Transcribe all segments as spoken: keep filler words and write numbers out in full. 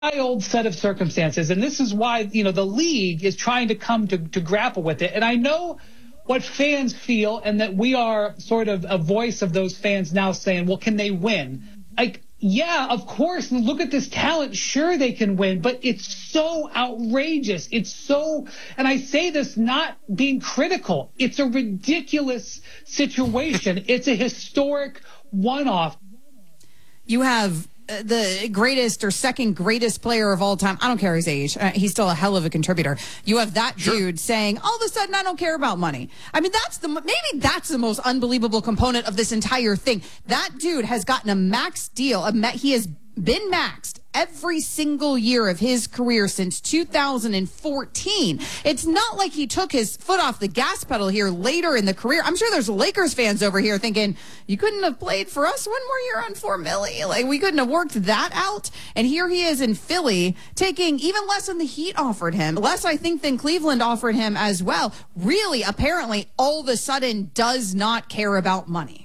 old set of circumstances, and this is why, you know, the league is trying to come to, to grapple with it. And I know what fans feel, and that we are sort of a voice of those fans now saying, well, can they win? Like, yeah, of course. Look at this talent. Sure, they can win, but it's so outrageous. It's so, and I say this not being critical. It's a ridiculous situation. It's a historic one-off. You have the greatest or second greatest player of all time. I don't care his age. Uh, he's still a hell of a contributor. You have that sure. dude saying, all of a sudden, I don't care about money. I mean, that's the, maybe that's the most unbelievable component of this entire thing. That dude has gotten a max deal. A ma- he has been maxed every single year of his career since two thousand fourteen. It's not like he took his foot off the gas pedal here later in the career. I'm sure there's Lakers fans over here thinking, you couldn't have played for us one more year on four milli. Like, we couldn't have worked that out. And here he is in Philly taking even less than the Heat offered him, less, I think, than Cleveland offered him as well. Really, apparently, all of a sudden does not care about money.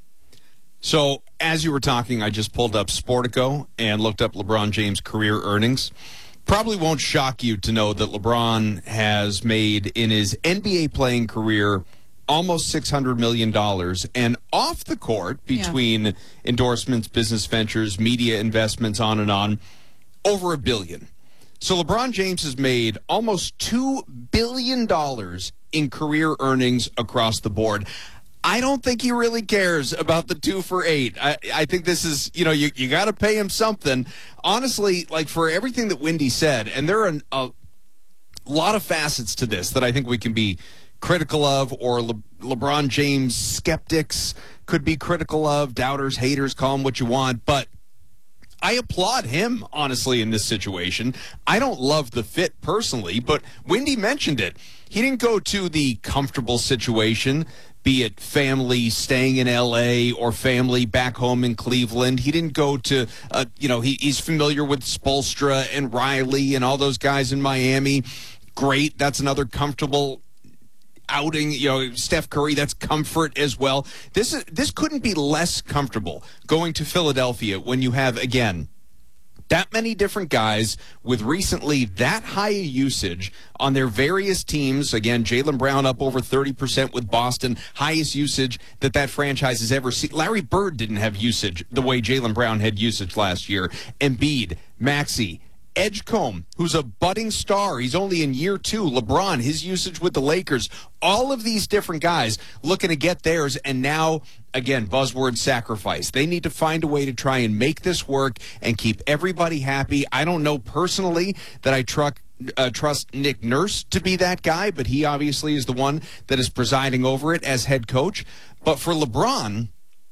So, as you were talking, I just pulled up Sportico and looked up LeBron James' career earnings. Probably won't shock you to know that LeBron has made, in his N B A playing career, almost six hundred million dollars. And off the court, between yeah. endorsements, business ventures, media investments, on and on, over a billion. So LeBron James has made almost two billion dollars in career earnings across the board. I don't think he really cares about the two for eight. I, I think this is, you know, you, you got to pay him something. Honestly, like, for everything that Wendy said, and there are an, a lot of facets to this that I think we can be critical of, or Le, LeBron James skeptics could be critical of, doubters, haters, call them what you want, but I applaud him, honestly, in this situation. I don't love the fit personally, but Wendy mentioned it. He didn't go to the comfortable situation, be it family staying in L A or family back home in Cleveland. He didn't go to, uh, you know, he, he's familiar with Spoelstra and Riley and all those guys in Miami. Great. That's another comfortable outing. You know, Steph Curry, that's comfort as well. This is, this couldn't be less comfortable going to Philadelphia when you have, again, that many different guys with recently that high usage on their various teams. Again, Jaylen Brown up over thirty percent with Boston, highest usage that that franchise has ever seen. Larry Bird didn't have usage the way Jaylen Brown had usage last year. Embiid, Maxey, Edgecombe, who's a budding star. He's only in year two. LeBron, his usage with the Lakers. All of these different guys looking to get theirs. And now, again, buzzword sacrifice. They need to find a way to try and make this work and keep everybody happy. I don't know personally that I truck, uh, trust Nick Nurse to be that guy, but he obviously is the one that is presiding over it as head coach. But for LeBron,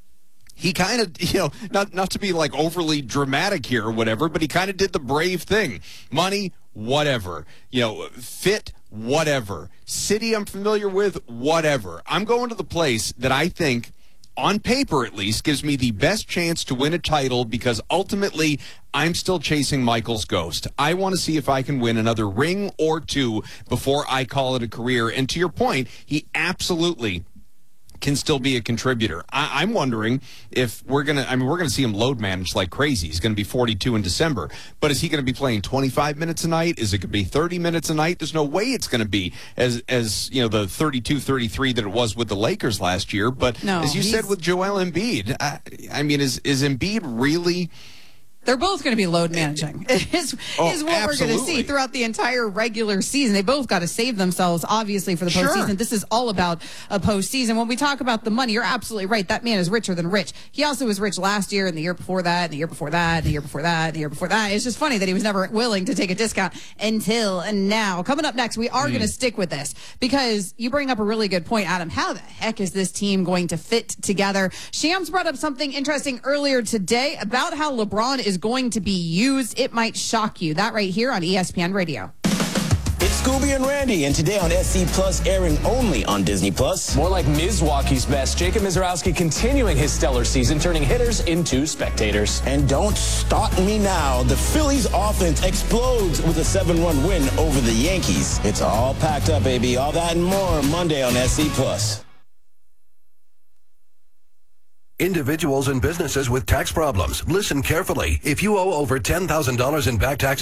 he kind of, you know, not not to be like overly dramatic here or whatever, but he kind of did the brave thing. Money, whatever. You know, fit, whatever. City I'm familiar with, whatever. I'm going to the place that I think, on paper at least, gives me the best chance to win a title, because ultimately I'm still chasing Michael's ghost. I want to see if I can win another ring or two before I call it a career. And to your point, he absolutely can still be a contributor. I, I'm wondering if we're going to, I mean, we're going to see him load manage like crazy. He's going to be forty-two in December, but is he going to be playing twenty-five minutes a night? Is it going to be thirty minutes a night? There's no way it's going to be as, as, you know, the thirty-two, thirty-three that it was with the Lakers last year. But no, as you said with Joel Embiid, I, I mean, is, is Embiid really... They're both going to be load managing, is, oh, is what absolutely. we're going to see throughout the entire regular season. They both got to save themselves, obviously, for the postseason. Sure. This is all about a postseason. When we talk about the money, you're absolutely right. That man is richer than rich. He also was rich last year and the year before that and the year before that and the year before that and the year before that. It's just funny that he was never willing to take a discount until now. Coming up next, we are mm. going to stick with this because you bring up a really good point, Adam. How the heck is this team going to fit together? Shams brought up something interesting earlier today about how LeBron is going to be used. It might shock you. That right here on E S P N Radio. It's Scooby and Randy, and today on S C Plus, airing only on Disney Plus. More like Mizwaukee's best. Jacob Mizorowski continuing his stellar season, turning hitters into spectators. And don't stop me now. The Phillies offense explodes with a seven one win over the Yankees. It's all packed up, baby. All that and more Monday on S C Plus. Individuals and businesses with tax problems, listen carefully. If you owe over ten thousand dollars in back taxes